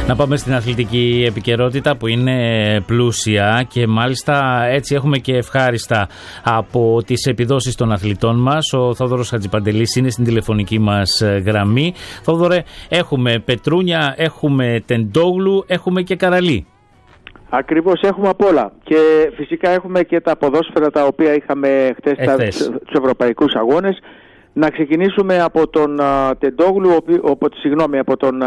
Να πάμε στην αθλητική επικαιρότητα που είναι πλούσια και μάλιστα έτσι έχουμε και ευχάριστα από τις επιδόσεις των αθλητών μας. Ο Θόδωρος Χατζηπαντελής είναι στην τηλεφωνική μας γραμμή. Θόδωρε, έχουμε Πετρούνια, έχουμε Τεντόγλου, έχουμε και Καραλή. Ακριβώς, έχουμε απ' όλα. Και φυσικά έχουμε και τα ποδόσφαιρα τα οποία είχαμε χτες στους ευρωπαϊκούς αγώνες. Να ξεκινήσουμε από τον Τεντόγλου, από τον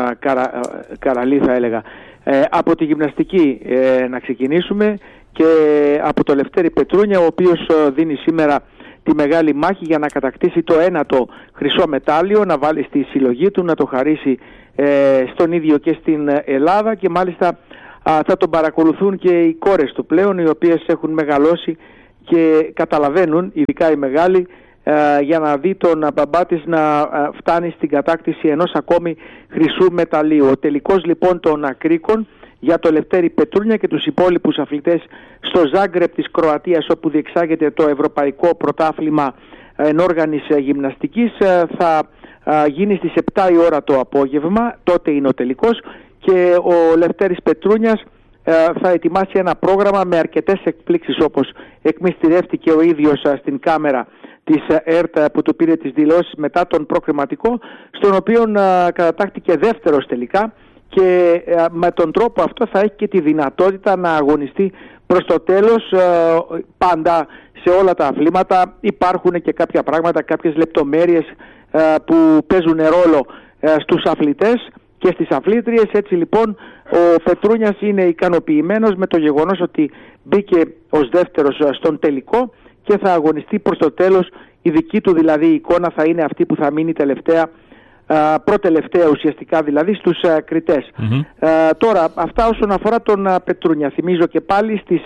Καραλή θα έλεγα. Από τη γυμναστική να ξεκινήσουμε και από το Λευτέρη Πετρούνια, ο οποίος δίνει σήμερα τη μεγάλη μάχη για να κατακτήσει το 1ο χρυσό μετάλλιο, να βάλει στη συλλογή του, να το χαρίσει στον ίδιο και στην Ελλάδα, και μάλιστα θα τον παρακολουθούν και οι κόρες του πλέον, οι οποίες έχουν μεγαλώσει και καταλαβαίνουν, ειδικά οι μεγάλοι, για να δει τον μπαμπά της να φτάνει στην κατάκτηση ενός ακόμη χρυσού μεταλλίου. Ο τελικός λοιπόν των ακρίκων για το Λευτέρη Πετρούνια και τους υπόλοιπους αθλητές στο Ζάγκρεπ της Κροατίας, όπου διεξάγεται το Ευρωπαϊκό Πρωτάθλημα Ενόργανης Γυμναστικής, θα γίνει στις 7 η ώρα το απόγευμα. Τότε είναι ο τελικός και ο Λευτέρης Πετρούνιας θα ετοιμάσει ένα πρόγραμμα με αρκετές εκπλήξεις, όπως εκμυστηρεύτηκε ο ίδιος στην κάμερα της ΕΡΤ που του πήρε τις δηλώσεις μετά τον προκριματικό, στον οποίο κατατάχθηκε δεύτερος τελικά, και με τον τρόπο αυτό θα έχει και τη δυνατότητα να αγωνιστεί προς το τέλος. Πάντα σε όλα τα αθλήματα υπάρχουν και κάποια πράγματα, κάποιες λεπτομέρειες που παίζουν ρόλο στους αθλητές και στις αθλήτριες. Έτσι λοιπόν ο Πετρούνιας είναι ικανοποιημένος με το γεγονός ότι μπήκε ως δεύτερος στον τελικό και θα αγωνιστεί προς το τέλος. Η δική του δηλαδή εικόνα θα είναι αυτή που θα μείνει τελευταία, προτελευταία ουσιαστικά, δηλαδή στους κριτές. Τώρα αυτά όσον αφορά τον Πετρούνια. Θυμίζω και πάλι στις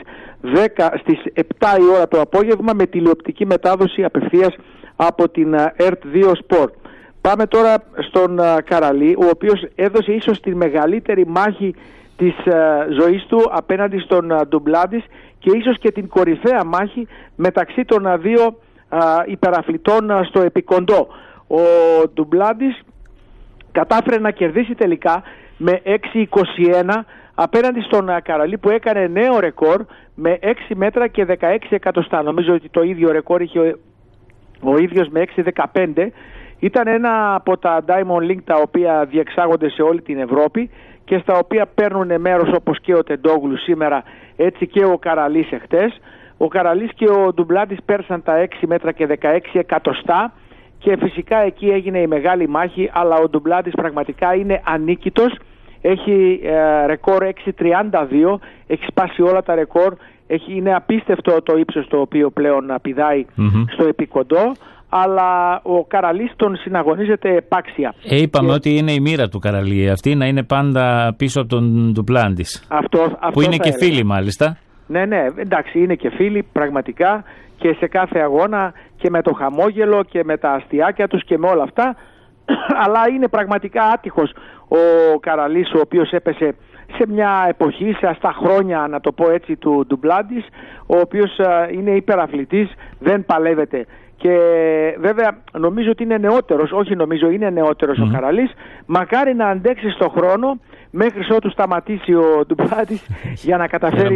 7 η ώρα το απόγευμα με τηλεοπτική μετάδοση απευθείας από την ΕΡΤ2 Sport. Πάμε τώρα στον Καραλή, ο οποίος έδωσε ίσως τη μεγαλύτερη μάχη της ζωής του απέναντι στον Ντουμπλάντης και ίσως και την κορυφαία μάχη μεταξύ των δύο υπεραθλητών στο επικοντό. Ο Ντουμπλάντης κατάφερε να κερδίσει τελικά με 6-21 απέναντι στον Καραλή, που έκανε νέο ρεκόρ με 6 μέτρα και 16 εκατοστά. Νομίζω ότι το ίδιο ρεκόρ είχε ο ίδιος με 6-15. Ήταν ένα από τα Diamond League τα οποία διεξάγονται σε όλη την Ευρώπη και στα οποία παίρνουν μέρος, όπως και ο Τεντόγλου σήμερα, έτσι και ο Καραλής εχθές. Ο Καραλής και ο Ντουμπλάντης πέρσαν τα 6 μέτρα και 16 εκατοστά και φυσικά εκεί έγινε η μεγάλη μάχη, αλλά ο Ντουμπλάντης πραγματικά είναι ανίκητος. Έχει ρεκόρ 6.32, έχει σπάσει όλα τα ρεκόρ, είναι απίστευτο το ύψος το οποίο πλέον πηδάει στο επικοντό, αλλά ο Καραλής τον συναγωνίζεται επάξια. Είπαμε ότι είναι η μοίρα του Καραλή αυτή, να είναι πάντα πίσω από τον Ντουμπλάντης, που είναι και φίλοι μάλιστα. Ναι, εντάξει, είναι και φίλοι πραγματικά, και σε κάθε αγώνα και με το χαμόγελο και με τα αστιάκια τους και με όλα αυτά, αλλά είναι πραγματικά άτυχος ο Καραλής, ο οποίος έπεσε σε μια εποχή, στα χρόνια να το πω έτσι του Ντουμπλάντης, ο οποίος είναι υπεραθλητής, δεν παλεύεται. Και βέβαια νομίζω ότι είναι νεότερος, είναι νεότερος ο Καραλής. Μακάρι να αντέξει στον χρόνο μέχρι ότου σταματήσει ο Ντουμπλάντης για να καταφέρει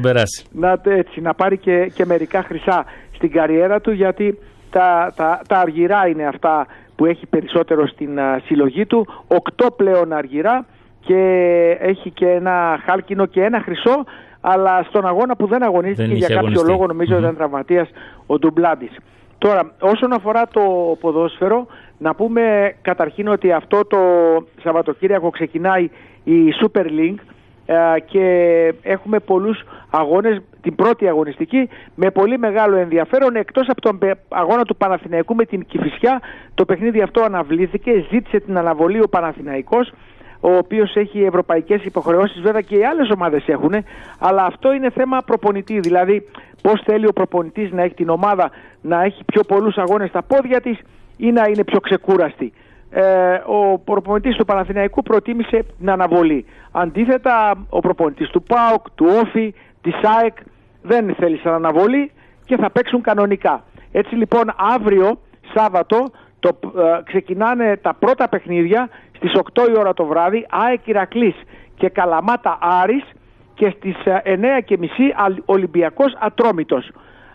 να πάρει και μερικά χρυσά στην καριέρα του, γιατί τα αργυρά είναι αυτά που έχει περισσότερο στην συλλογή του. 8 πλέον αργυρά, και έχει και ένα χάλκινο και ένα χρυσό, αλλά στον αγώνα που δεν αγωνίστηκε για κάποιο λόγο, νομίζω ήταν τραυματίας ο Ντουμπλάντης. Τώρα, όσον αφορά το ποδόσφαιρο, να πούμε καταρχήν ότι αυτό το Σαββατοκύριακο ξεκινάει η Super League και έχουμε πολλούς αγώνες, την πρώτη αγωνιστική, με πολύ μεγάλο ενδιαφέρον, εκτός από τον αγώνα του Παναθηναϊκού με την Κηφισιά. Το παιχνίδι αυτό αναβλήθηκε, ζήτησε την αναβολή ο Παναθηναϊκός, ο οποίος έχει ευρωπαϊκές υποχρεώσεις, βέβαια και οι άλλες ομάδες έχουν, αλλά αυτό είναι θέμα προπονητή, δηλαδή πώς θέλει ο προπονητής να έχει την ομάδα να έχει πιο πολλούς αγώνες στα πόδια της ή να είναι πιο ξεκούραστη. Ο προπονητής του Παναθηναϊκού προτίμησε την αναβολή. Αντίθετα, ο προπονητής του ΠΑΟΚ, του Όφη, της ΑΕΚ δεν θέλησαν αναβολή και θα παίξουν κανονικά. Έτσι λοιπόν αύριο Σάββατο ξεκινάνε τα πρώτα παιχνίδια στις 8 η ώρα το βράδυ, ΑΕΚ Ηρακλής και Καλαμάτα Άρης, και στις 9:30 Ολυμπιακός Ατρόμητος.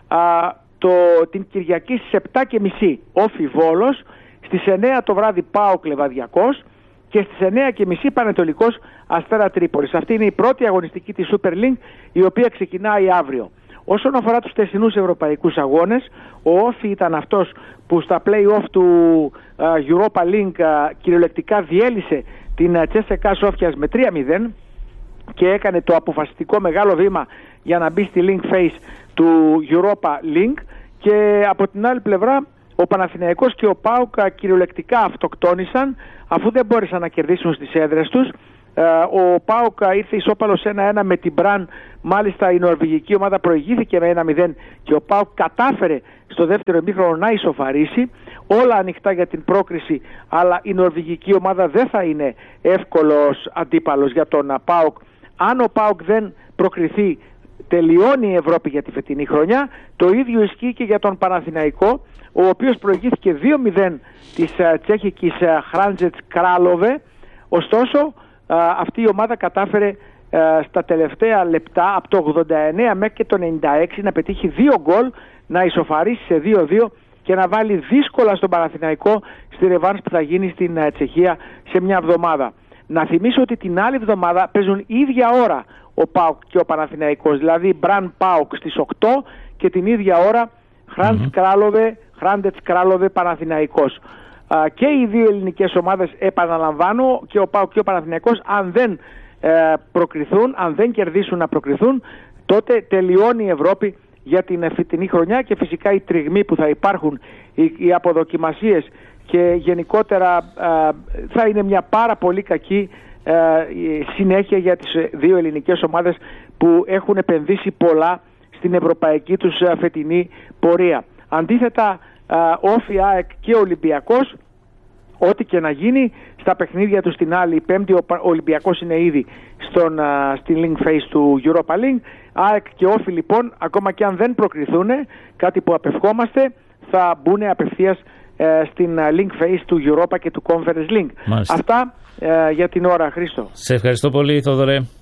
Την Κυριακή στις 7:30 Όφι Βόλος, στις 9 το βράδυ ΠΑΟΚ Λεβαδιακός και στις 9:30 Πανετολικός Αστέρα Τρίπολης. Αυτή είναι η πρώτη αγωνιστική της Super League, η οποία ξεκινάει αύριο. Όσον αφορά τους θεσινούς ευρωπαϊκούς αγώνες, ο Όφι ήταν αυτός που στα play-off του Europa League κυριολεκτικά διέλυσε την CSKA Σόφιας με 3-0 και έκανε το αποφασιστικό μεγάλο βήμα για να μπει στη link phase του Europa League. Και από την άλλη πλευρά ο Παναθηναϊκός και ο ΠΑΟΚ κυριολεκτικά αυτοκτόνησαν, αφού δεν μπόρεσαν να κερδίσουν στις έδρες τους. Ο ΠΑΟΚ ήρθε ισόπαλος 1-1 με την Μπραν. Μάλιστα η νορβηγική ομάδα προηγήθηκε με 1-0 και ο ΠΑΟΚ κατάφερε στο δεύτερο ημίχρονο να ισοφαρίσει. Όλα ανοιχτά για την πρόκριση, αλλά η νορβηγική ομάδα δεν θα είναι εύκολος αντίπαλος για τον ΠΑΟΚ. Αν ο ΠΑΟΚ δεν προκριθεί, τελειώνει η Ευρώπη για τη φετινή χρονιά. Το ίδιο ισχύει και για τον Παναθηναϊκό, ο οποίος προηγήθηκε 2-0 της τσέχικης Χράντζετς Κράλοβε. Ωστόσο αυτή η ομάδα κατάφερε στα τελευταία λεπτά, από το 89 μέχρι και το 96, να πετύχει 2 γκολ, να ισοφαρίσει σε 2-2 και να βάλει δύσκολα στον Παναθηναϊκό στη ρεβάνς που θα γίνει στην Τσεχία σε μια εβδομάδα. Να θυμίσω ότι την άλλη εβδομάδα παίζουν ίδια ώρα ο ΠΑΟΚ και ο Παναθηναϊκός, δηλαδή Μπραν ΠΑΟΚ στις 8 και την ίδια ώρα Χράντετς Κράλοβε Παναθηναϊκός. Και οι δύο ελληνικές ομάδες, επαναλαμβάνω, και ο ΠΑΟΚ και ο Παναθηναϊκός, αν δεν προκριθούν, αν δεν κερδίσουν να προκριθούν, τότε τελειώνει η Ευρώπη για την φετινή χρονιά και φυσικά οι τριγμοί που θα υπάρχουν, οι αποδοκιμασίες και γενικότερα θα είναι μια πάρα πολύ κακή συνέχεια για τις δύο ελληνικές ομάδες που έχουν επενδύσει πολλά στην ευρωπαϊκή τους φετινή πορεία. Αντίθετα, Όφι, ΑΕΚ και Ολυμπιακός, ό,τι και να γίνει στα παιχνίδια του στην άλλη Πέμπτη, ο Ολυμπιακός είναι ήδη στην link phase του Europa League. ΑΕΚ και Όφι λοιπόν, ακόμα και αν δεν προκριθούν, κάτι που απευχόμαστε, θα μπουν απευθείας στην link phase του Europa και του Conference League. Μάλιστα. Αυτά για την ώρα, Χρήστο. Σε ευχαριστώ πολύ, Θόδωρε.